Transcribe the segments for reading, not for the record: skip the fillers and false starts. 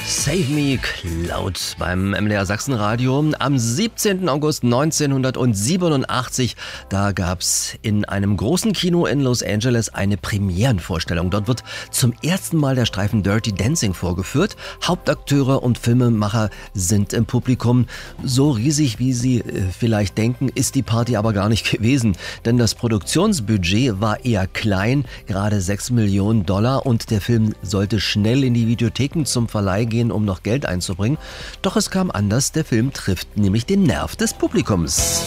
Save Me Cloud beim MDR Sachsenradio. Am 17. August 1987, da gab's in einem großen Kino in Los Angeles eine Premierenvorstellung. Dort wird zum ersten Mal der Streifen Dirty Dancing vorgeführt. Hauptakteure und Filmemacher sind im Publikum. So riesig, wie Sie vielleicht denken, ist die Party aber gar nicht gewesen. Denn das Produktionsbudget war eher klein, gerade $6 Millionen. Und der Film sollte schnell in die Videotheken zum Verleih gehen, um noch Geld einzubringen. Doch es kam anders. Der Film trifft nämlich den Nerv des Publikums.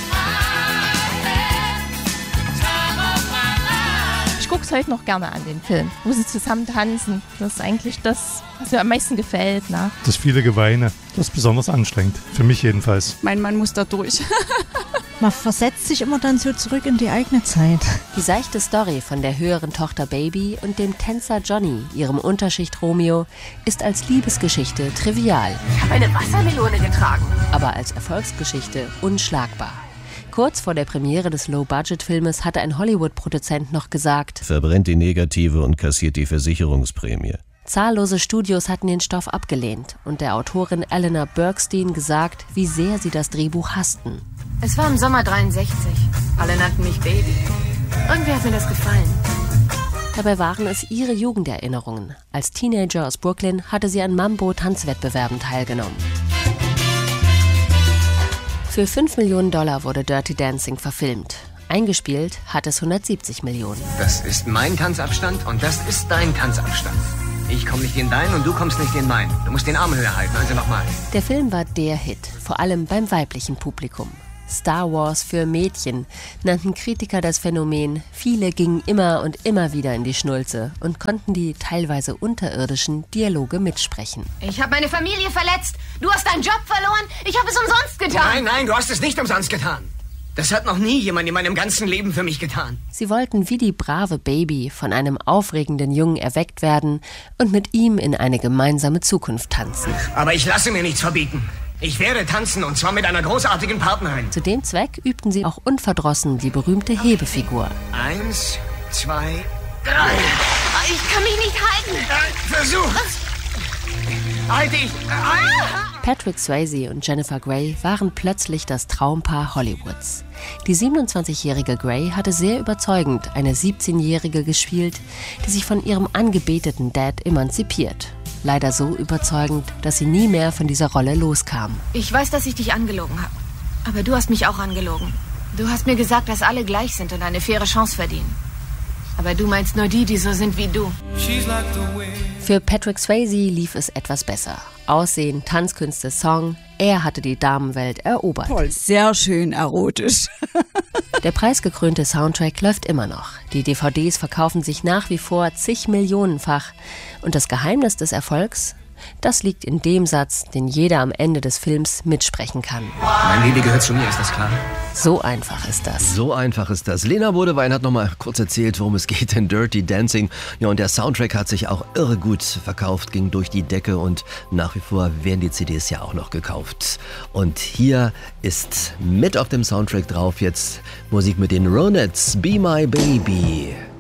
Ich gucke es heute noch gerne an, den Film, wo sie zusammen tanzen. Das ist eigentlich das, was mir am meisten gefällt. Ne? Das viele Geweine, das ist besonders anstrengend. Für mich jedenfalls. Mein Mann muss da durch. Man versetzt sich immer dann so zurück in die eigene Zeit. Die seichte Story von der höheren Tochter Baby und dem Tänzer Johnny, ihrem Unterschicht Romeo, ist als Liebesgeschichte trivial. Ich habe eine Wassermelone getragen. Aber als Erfolgsgeschichte unschlagbar. Kurz vor der Premiere des Low-Budget-Filmes hatte ein Hollywood-Produzent noch gesagt: Verbrennt die Negative und kassiert die Versicherungsprämie. Zahllose Studios hatten den Stoff abgelehnt und der Autorin Eleanor Bergstein gesagt, wie sehr sie das Drehbuch hassten. Es war im Sommer 63. Alle nannten mich Baby. Irgendwie hat mir das gefallen. Dabei waren es ihre Jugenderinnerungen. Als Teenager aus Brooklyn hatte sie an Mambo-Tanzwettbewerben teilgenommen. Für $5 Millionen wurde Dirty Dancing verfilmt. Eingespielt hat es 170 Millionen. Das ist mein Tanzabstand und das ist dein Tanzabstand. Ich komme nicht in deinen und du kommst nicht in meinen. Du musst den Arm höher halten, also nochmal. Der Film war der Hit, vor allem beim weiblichen Publikum. Star Wars für Mädchen, nannten Kritiker das Phänomen. Viele gingen immer und immer wieder in die Schnulze und konnten die teilweise unterirdischen Dialoge mitsprechen. Ich habe meine Familie verletzt. Du hast deinen Job verloren. Ich habe es umsonst getan. Nein, du hast es nicht umsonst getan. Das hat noch nie jemand in meinem ganzen Leben für mich getan. Sie wollten wie die brave Baby von einem aufregenden Jungen erweckt werden und mit ihm in eine gemeinsame Zukunft tanzen. Aber ich lasse mir nichts verbieten. Ich werde tanzen, und zwar mit einer großartigen Partnerin. Zu dem Zweck übten sie auch unverdrossen die berühmte Hebefigur. 1, 2, 3. Ich kann mich nicht halten. Versuch. Halt dich. Patrick Swayze und Jennifer Grey waren plötzlich das Traumpaar Hollywoods. Die 27-jährige Grey hatte sehr überzeugend eine 17-jährige gespielt, die sich von ihrem angebeteten Dad emanzipiert. Leider so überzeugend, dass sie nie mehr von dieser Rolle loskam. Ich weiß, dass ich dich angelogen habe. Aber du hast mich auch angelogen. Du hast mir gesagt, dass alle gleich sind und eine faire Chance verdienen. Aber du meinst nur die so sind wie du. Für Patrick Swayze lief es etwas besser. Aussehen, Tanzkünste, Song, er hatte die Damenwelt erobert. Toll, sehr schön erotisch. Der preisgekrönte Soundtrack läuft immer noch. Die DVDs verkaufen sich nach wie vor zig Millionenfach. Und das Geheimnis des Erfolgs? Das liegt in dem Satz, den jeder am Ende des Films mitsprechen kann. Mein Baby gehört zu mir, ist das klar? So einfach ist das. So einfach ist das. Lena Bodewein hat noch mal kurz erzählt, worum es geht in Dirty Dancing. Ja, und der Soundtrack hat sich auch irre gut verkauft, ging durch die Decke und nach wie vor werden die CDs ja auch noch gekauft. Und hier ist mit auf dem Soundtrack drauf jetzt Musik mit den Ronettes, Be My Baby.